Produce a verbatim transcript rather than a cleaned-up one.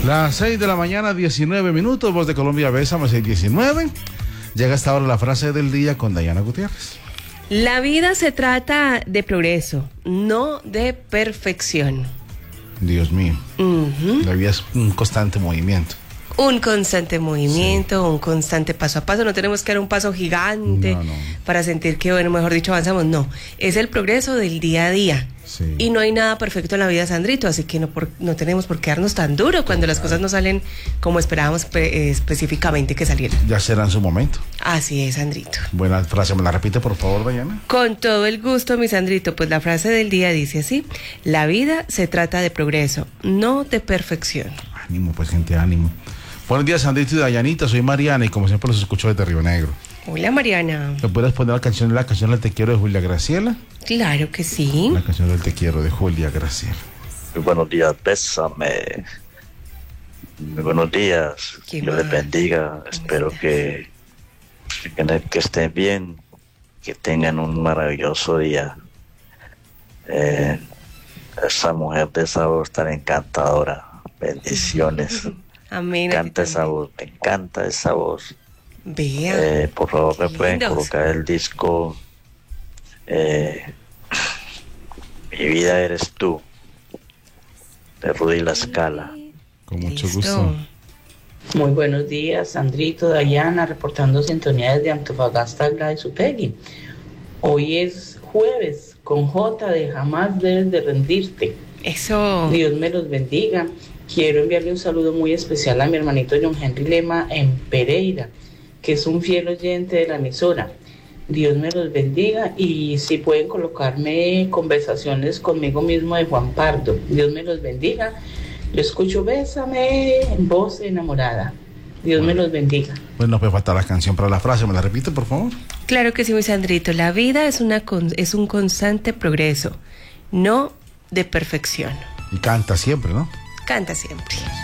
Las seis de la mañana, diecinueve minutos, Voz de Colombia, Bésame, seis diecinueve. Llega hasta ahora la frase del día con Dayana Gutiérrez. La vida se trata de progreso, no de perfección. Dios mío. Uh-huh. La vida es un constante movimiento. Un constante movimiento, sí. Un constante paso a paso. No tenemos que dar un paso gigante no, no. para sentir que, bueno, mejor dicho, avanzamos. No, es el progreso del día a día. Sí. Y no hay nada perfecto en la vida, Sandrito, así que no, por, no tenemos por qué darnos tan duro cuando las cosas no salen como esperábamos pe- específicamente que salieran. Ya será en su momento. Así es, Sandrito. Buena frase, ¿me la repite, por favor, Dayana? Con todo el gusto, mi Sandrito. Pues la frase del día dice así: la vida se trata de progreso, no de perfección. Ánimo, pues, gente, ánimo. Buenos días, Sandrito y Dayanita, soy Mariana y como siempre los escucho desde Río Negro. Hola, Mariana. ¿Me puedes poner la canción, la canción del Te Quiero de Julia Graciela? Claro que sí. La canción del Te Quiero de Julia Graciela. Muy buenos días, bésame. Muy buenos días. Dios les bendiga. Espero que, que, que estén bien, que tengan un maravilloso día. Eh, esa mujer de esa voz tan encantadora. Bendiciones. Amén. Me encanta esa voz, me encanta esa voz. Vea. Eh, por favor, me pueden colocar el disco eh, Mi vida eres tú, de Rudy La Scala. Con mucho gusto. Muy buenos días, Sandrito, Dayana, reportando sintonía desde Antofagasta, Gladys Upegui. Hoy es jueves, con J de Jamás debes de rendirte. Eso. Dios me los bendiga. Quiero enviarle un saludo muy especial a mi hermanito John Henry Lema en Pereira, que es un fiel oyente de la emisora. Dios me los bendiga y si pueden colocarme conversaciones conmigo mismo de Juan Pardo. Dios me los bendiga. Yo escucho Bésame, voz enamorada. Dios bueno. me los bendiga. Pues no puede faltar la canción para la frase. ¿Me la repite, por favor? Claro que sí, mi Sandrito. La vida es, una con, es un constante progreso, no de perfección. Y canta siempre, ¿no? Canta siempre.